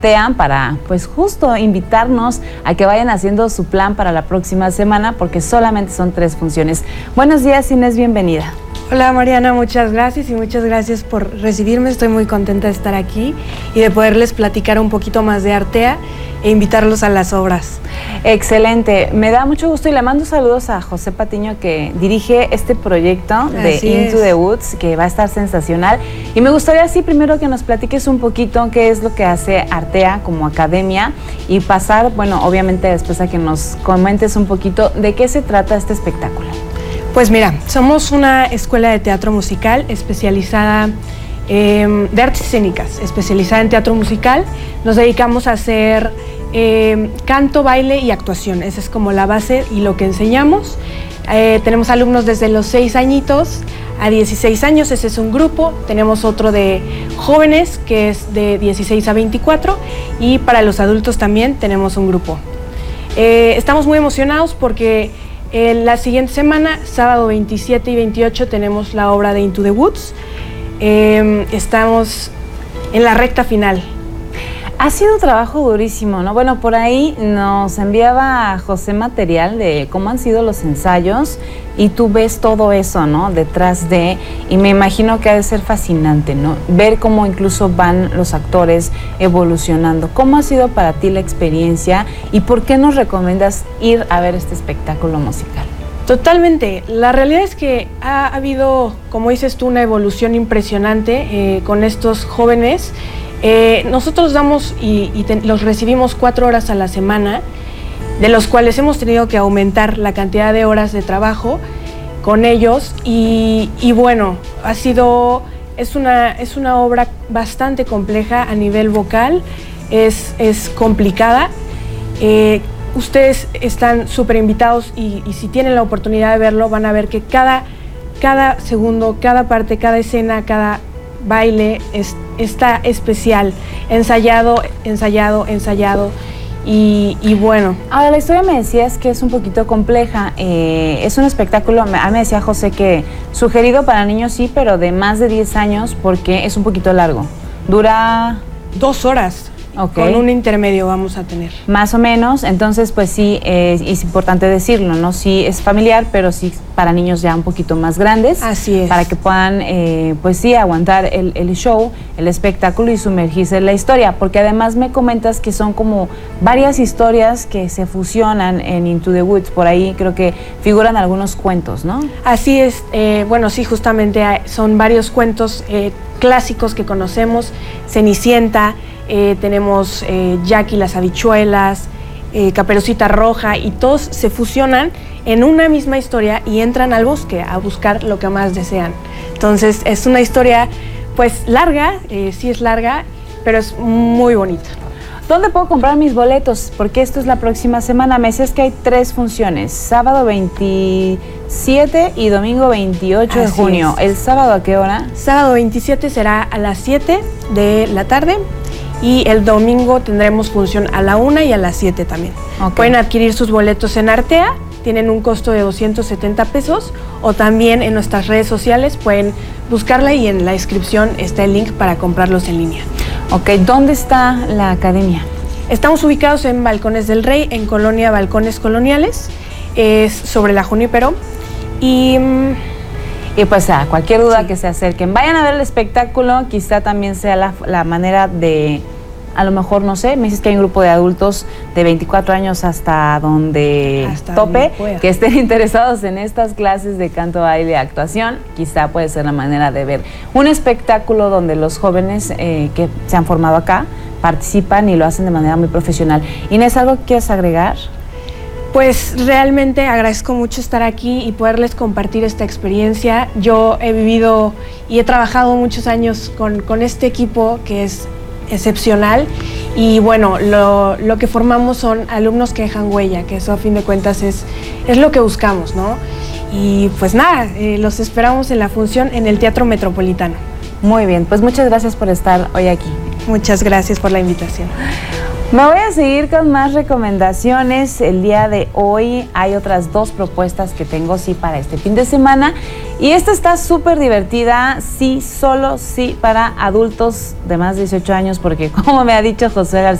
para pues justo invitarnos a que vayan haciendo su plan para la próxima semana, porque solamente son 3 funciones. Buenos días, Inés, bienvenida. Hola Mariana, muchas gracias y muchas gracias por recibirme. Estoy muy contenta de estar aquí y de poderles platicar un poquito más de Artea e invitarlos a las obras. Excelente, me da mucho gusto y le mando saludos a José Patiño, que dirige este proyecto de Into the Woods, que va a estar sensacional. Y me gustaría así primero que nos platiques un poquito qué es lo que hace Artea como academia y pasar, bueno, obviamente después a que nos comentes un poquito de qué se trata este espectáculo. Pues mira, somos una escuela de teatro musical especializada de artes escénicas, especializada en teatro musical. Nos dedicamos a hacer canto, baile y actuación. Esa es como la base y lo que enseñamos. Tenemos alumnos desde los 6 añitos a 16 años, ese es un grupo. Tenemos otro de jóvenes que es de 16 a 24 y para los adultos también tenemos un grupo. Estamos muy emocionados porque la siguiente semana, sábado 27 y 28, tenemos la obra de Into the Woods. Estamos en la recta final. Ha sido un trabajo durísimo, ¿no? Bueno, por ahí nos enviaba José material de cómo han sido los ensayos y tú ves todo eso, ¿no? Detrás de, y me imagino que ha de ser fascinante, ¿no? Ver cómo incluso van los actores evolucionando. ¿Cómo ha sido para ti la experiencia y por qué nos recomiendas ir a ver este espectáculo musical? Totalmente. La realidad es que ha habido, como dices tú, una evolución impresionante con estos jóvenes. Nosotros damos los recibimos 4 horas a la semana, de los cuales hemos tenido que aumentar la cantidad de horas de trabajo con ellos y bueno, es una obra bastante compleja a nivel vocal, es complicada. Ustedes están súper invitados y si tienen la oportunidad de verlo van a ver que cada segundo, cada parte, cada escena, cada baile está especial, ensayado y bueno. Ahora, la historia me decías que es un poquito compleja, es un espectáculo, a mí me decía José que sugerido para niños sí, pero de más de 10 años porque es un poquito largo, dura 2 horas. Okay. Con un intermedio vamos a tener. Más o menos, entonces pues sí, es importante decirlo, ¿no? Sí es familiar, pero sí para niños ya un poquito más grandes. Así es. Para que puedan, pues sí, aguantar el show, el espectáculo y sumergirse en la historia, porque además me comentas que son como varias historias que se fusionan en Into the Woods, por ahí creo que figuran algunos cuentos, ¿no? Así es, bueno, sí, justamente son varios cuentos clásicos que conocemos, Cenicienta, tenemos Jack y las habichuelas, Caperucita Roja, y todos se fusionan en una misma historia y entran al bosque a buscar lo que más desean. Entonces es una historia pues larga, sí es larga, pero es muy bonita. ¿Dónde puedo comprar mis boletos? Porque esto es la próxima semana. Me decías que hay 3 funciones, sábado 27 y domingo 28 de junio. ¿El sábado a qué hora? Sábado 27 será a las 7 de la tarde. Y el domingo tendremos función a la 1 y a las 7 también. Okay. Pueden adquirir sus boletos en Artea, tienen un costo de 270 pesos, o también en nuestras redes sociales pueden buscarla y en la descripción está el link para comprarlos en línea. Ok, ¿dónde está la academia? Estamos ubicados en Balcones del Rey, en Colonia Balcones Coloniales, es sobre la Junípero. Y pues a cualquier duda que se acerquen, vayan a ver el espectáculo, quizá también sea la manera de, a lo mejor, no sé, me dices que hay un grupo de adultos de 24 años hasta donde tope, que estén interesados en estas clases de canto, baile y actuación, quizá puede ser la manera de ver un espectáculo donde los jóvenes que se han formado acá participan y lo hacen de manera muy profesional. Inés, ¿algo que quieres agregar? Pues realmente agradezco mucho estar aquí y poderles compartir esta experiencia. Yo he vivido y he trabajado muchos años con este equipo que es excepcional y bueno, lo que formamos son alumnos que dejan huella, que eso a fin de cuentas es lo que buscamos, ¿no? Y pues nada, los esperamos en la función en el Teatro Metropolitano. Muy bien, pues muchas gracias por estar hoy aquí. Muchas gracias por la invitación. Me voy a seguir con más recomendaciones. El día de hoy hay otras 2 propuestas que tengo para este fin de semana. Y esta está súper divertida, solo para adultos de más de 18 años, porque como me ha dicho Josué García,